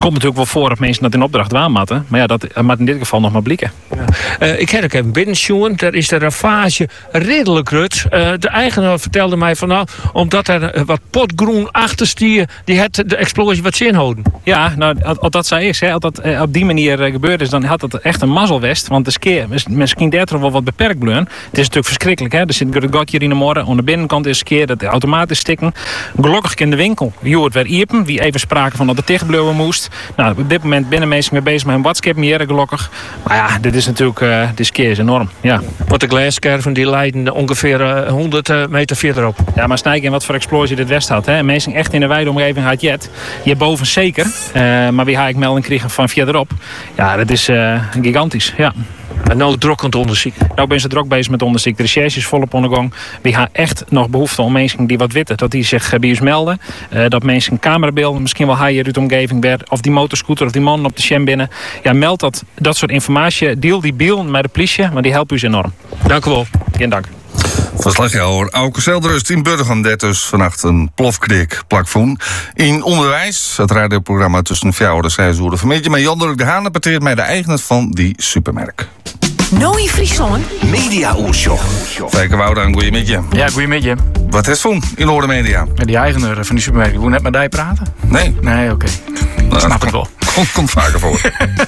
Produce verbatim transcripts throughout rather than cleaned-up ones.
komt natuurlijk wel voor dat mensen dat in opdracht waarmatten. Maar ja, dat moet in dit geval nog maar blikken. Ja. Uh, ik heb ook even binnensjoen. Daar is de ravage redelijk rut. Uh, de eigenaar vertelde mij van nou, omdat er uh, wat potgroen achter stier, die had de explosie wat zin houden. Ja, nou, als dat zo is, hè, als dat uh, op die manier uh, gebeurd is, dan had het echt een mazzelwest. Want de skeer, misschien daardoor wel wat beperkt bleun. Het is natuurlijk verschrikkelijk, hè. Er zit een gatje in de morgen. Aan de binnenkant is een keer dat automatisch stikken. Gelukkig in de winkel. Je het weer iepen. Wie even spraken van dat de tegenbleven moest. Nou, op dit moment binnen mensen mee bezig met een WhatsApp meer gelukkig. Maar ja, dit is natuurlijk, uh, de skeer is enorm. Ja. Want de glaskerven die leiden ongeveer uh, honderd meter verderop. Ja, maar snijk in wat voor explosie dit west had. Hè. Mensen echt in de wijde omgeving had jet. Je boven zeker. Uh, maar wie ga ik melding kregen van verderop. Ja, dat is uh, gigantisch. Ja. En nou druk aan het onderzoek. Nou ben ze druk bezig met onderzoek. De recherche is volop aan de gang. We gaan echt nog behoefte om mensen die wat weten, dat die zich bij ons melden. Uh, dat mensen camerabeelden, misschien wel hier uit de omgeving werd, of die motorscooter of die man op de Sjem binnen. Ja, meld dat, dat soort informatie. Deel die biel met de politie, want die helpt u enorm. Dank u wel. Geen dank. Verslagjouwer Auke Zeldrust in Burgum deed dus vannacht een plofkrik plakvoen. In Onderwijs, het radioprogramma tussen vier en zes uur vanmiddag met Jan-Dirk de Haan peteert mij de eigenaar van die supermerk. Nooie Friesland. Media Oershow. Fijke Wouter, een goeie midje. Ja, goeie midje. Wat is het in Orde Media? Ja, die eigenaar van die supermerk, wil net met die praten? Nee. Nee, oké. Okay. Nou, snap het wel. Komt, komt vaker voor.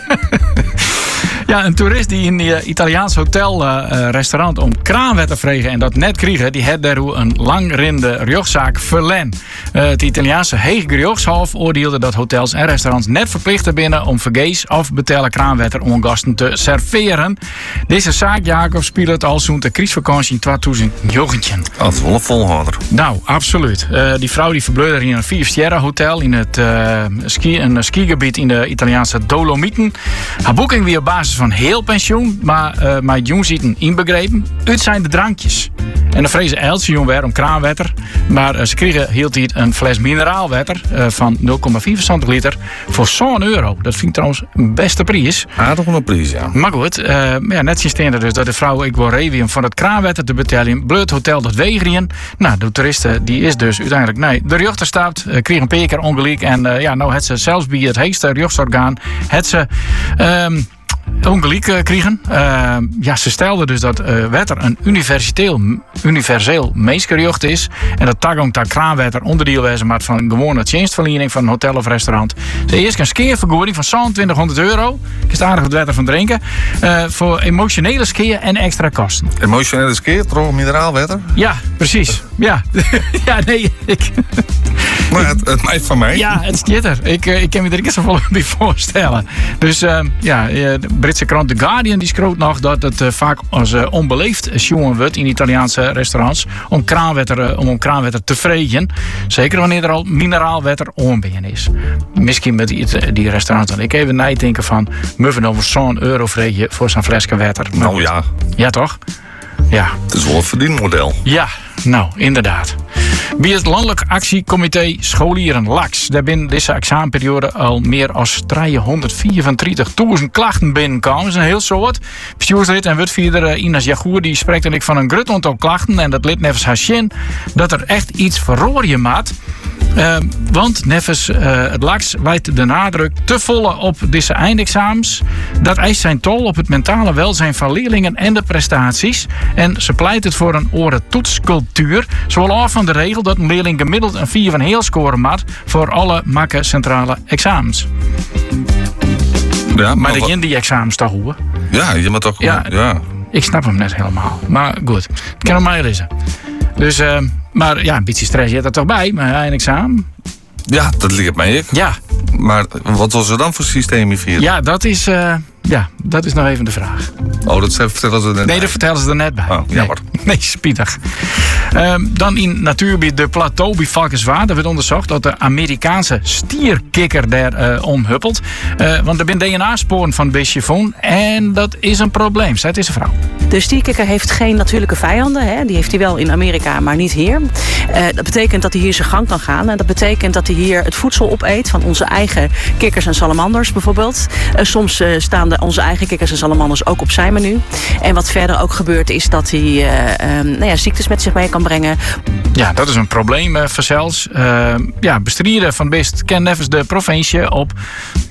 Ja, een toerist die in die Italiaans hotel uh, restaurant om kraanwetter vregen en dat net kregen, die had daar een langrinde rechtszaak verlen. Uh, het Italiaanse Hege Gerechtshof oordeelde dat hotels en restaurants net verplichten binnen om vergees of betalen kraanwetter om gasten te serveren. Deze zaak, Jacob, speelt al zo'n de crisisvakantie in tweeduizend negentien. Dat is wel een volhouder. Nou, absoluut. Uh, die vrouw die verbleurde in een vier-sterren hotel in het uh, ski, een skigebied in de Italiaanse Dolomieten. Haar boeking weer op basis van heel pensioen, maar uh, met jongzieten inbegrepen. Uit zijn de drankjes. En dan vrezen Eltje jong weer om kraanwetter. Maar uh, ze kregen heel tijd een fles mineraalwetter uh, van nul komma vierentwintig liter voor zo'n euro. Dat vind ik trouwens een beste prijs. Aardig een prijs, ja. Maar goed, uh, ja, net zien staan er dus dat de vrouw ik wil revium van het kraanwetter te betalen. Bleut hotel dat wegerien. Nou, de toeristen die is dus uiteindelijk nee. De rechter staat, uh, kreeg een paar keer ongelijk. En uh, ja, nou het ze zelfs bij het hoogste rechtsorgaan het ze Um, ongelijk uh, kregen. Uh, ja, ze stelden dus dat uh, wetter een universeel, universeel meeskerjocht is. En dat tagong dat kraanwetter onderdeel wezen maar van gewone dienstverlening van een hotel of restaurant. Ze eerst een skeervergoeding van tweeëntwintighonderd euro. Ik is aardig het wetter van drinken. Uh, voor emotionele skeer en extra kosten. Emotionele skeer, droog mineraalwetter? Ja, precies. Ja, ja nee. Ik... Maar het, het meid van mij. Ja, het is er. Ik, ik kan me er niet zoveel bij voorstellen. Dus uh, ja, de Britse krant The Guardian die schreeuwt nog dat het uh, vaak als uh, onbeleefd jongen wordt in Italiaanse restaurants om kraanwetter, uh, om, om kraanwetter te vregen. Zeker wanneer er al mineraalwetter onbeen is. Misschien met die, die restaurants dan. Ik even nadenken van muffen over zo'n euro vregen voor zo'n flesje wetter. Nou ja. Ja toch? Ja. Het is wel een verdienmodel. Ja, nou, inderdaad. Bij het Landelijk Actiecomité Scholieren L A X. Daar binnen deze examenperiode al meer dan driehonderdvierentwintigduizend klachten binnenkomen. Dat is een heel soort. Bestuurslid en wetvier Ines Jagoer die spreekt en ik van een grut aantal klachten. En dat lid nevens haar zin dat er echt iets verrooien maat. Uh, want nevens uh, het L A X leidt de nadruk te volle op deze eindexamens. Dat eist zijn tol op het mentale welzijn van leerlingen en de prestaties. En ze pleit het voor een oren-toetscultuur. Zowel af van de regel dat een leerling gemiddeld een vier van heel scoren maakt voor alle makke centrale examens. Ja, maar maar dat je die examens toch hoeven? Ja, je moet toch. Ja, ja. Ik snap hem net helemaal. Maar goed, het kan hem maar lezen. Dus, uh, maar ja, een beetje stress je hebt er toch bij, maar een examen. Ja, dat ligt mij ik. Ja. Maar wat was er dan voor systeem hier? Ja, dat is, uh, ja, dat is nog even de vraag. Oh, dat vertellen ze er net Nee, bij. dat vertellen ze er net bij. Oh, jammer. Nee, nee spietig. Um, dan in natuurgebied de Plateau bij Valkenswaard. Er werd onderzocht dat de Amerikaanse stierkikker daar uh, omhuppelt. Uh, want er zijn D N A-sporen van het beestje gevonden. En dat is een probleem. Zij, het is een vrouw. De stierkikker heeft geen natuurlijke vijanden. Hè. Die heeft hij wel in Amerika, maar niet hier. Uh, dat betekent dat hij hier zijn gang kan gaan. En dat betekent dat hij hier het voedsel opeet van onze eigen kikkers en salamanders bijvoorbeeld. Uh, soms uh, staan de, onze eigen kikkers en salamanders ook op zijn menu. En wat verder ook gebeurt is dat hij uh, um, nou ja, ziektes met zich mee kan brengen. Ja, dat is een probleem uh, voor zelfs. Uh, ja, bestrijden van beest ken nevens de provincie op